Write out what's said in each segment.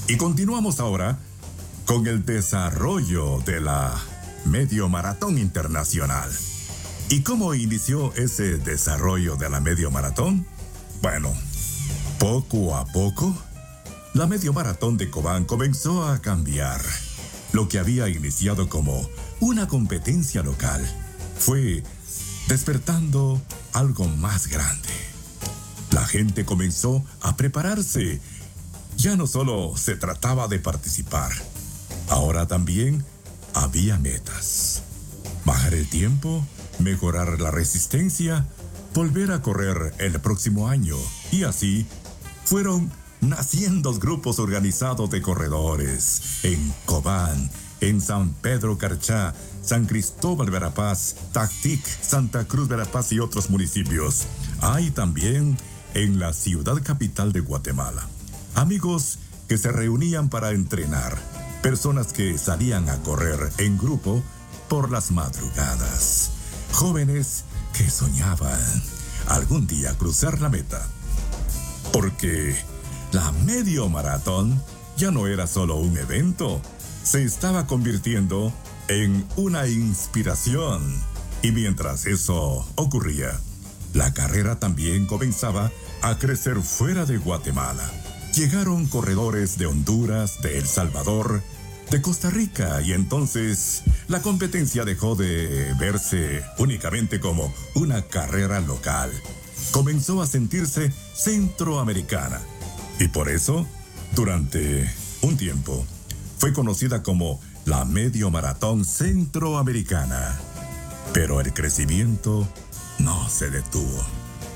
Y continuamos ahora con el desarrollo de la Medio Maratón Internacional. ¿Y cómo inició ese desarrollo de la Medio Maratón? Bueno, poco a poco, la Medio Maratón de Cobán comenzó a cambiar. Lo que había iniciado como una competencia local fue despertando algo más grande. La gente comenzó a prepararse. Ya no solo se trataba de participar, ahora también había metas. Bajar el tiempo, mejorar la resistencia, volver a correr el próximo año. Y así fueron naciendo grupos organizados de corredores en Cobán, en San Pedro Carchá, San Cristóbal Verapaz, Tactic, Santa Cruz Verapaz y otros municipios. Hay también en la ciudad capital de Guatemala amigos que se reunían para entrenar, personas que salían a correr en grupo por las madrugadas, jóvenes que soñaban algún día cruzar la meta. Porque la Medio Maratón ya no era solo un evento, se estaba convirtiendo en una inspiración. Y mientras eso ocurría, la carrera también comenzaba a crecer fuera de Guatemala. Llegaron corredores de Honduras, de El Salvador, de Costa Rica, y entonces la competencia dejó de verse únicamente como una carrera local. Comenzó a sentirse centroamericana. Y por eso, durante un tiempo, fue conocida como la Medio Maratón Centroamericana. Pero el crecimiento no se detuvo.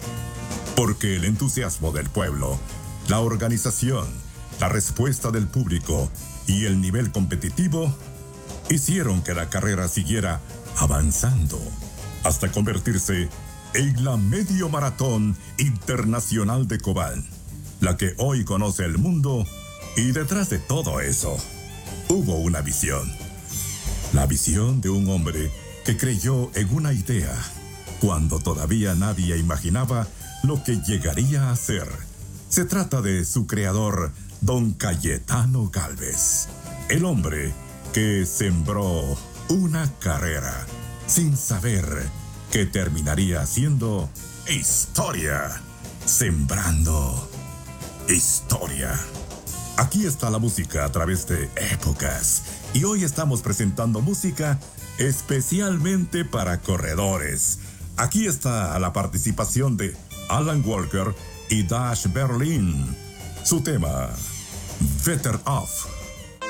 Porque el entusiasmo del pueblo, la organización, la respuesta del público y el nivel competitivo hicieron que la carrera siguiera avanzando hasta convertirse en la Medio Maratón Internacional de Cobán, la que hoy conoce el mundo. Y detrás de todo eso, hubo una visión. La visión de un hombre que creyó en una idea cuando todavía nadie imaginaba lo que llegaría a ser. Se trata de su creador, don Cayetano Gálvez, el hombre que sembró una carrera sin saber que terminaría siendo historia, sembrando historia. Aquí está la música a través de épocas, y hoy estamos presentando música especialmente para corredores. Aquí está la participación de Alan Walker y Dash Berlin. Su tema, Better Off.